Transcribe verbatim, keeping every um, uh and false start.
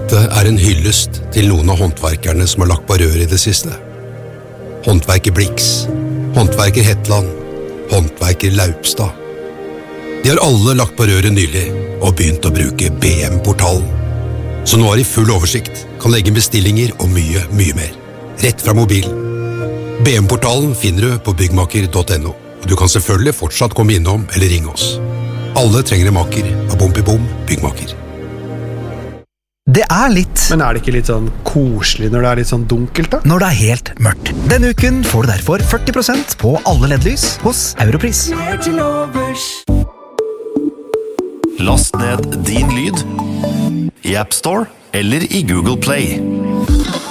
Dette er en hyllest til noen av håndverkerne som har lagt på rør i det siste. Håndverker Blix, håndverker Hetland, håndverker Laupstad. De har alle lagt på røret nylig og begynt å bruke B M-portalen. Så nå har de full oversikt, kan legge bestillinger og mye, mye mer. Rett fra mobilen. B M-portalen finner du på byggmaker punktum no, og du kan selvfølgelig fortsatt komme innom eller ringe oss. Alle trenger en maker av Bompibom byggmaker. Det er litt... Men er det ikke litt sånn koselig når det er litt sånn dunkelt da? Når det er helt mørkt. Denne uken får du derfor førti prosent på alle L E D-lys hos Europris. Last ned din lyd i App Store eller i Google Play.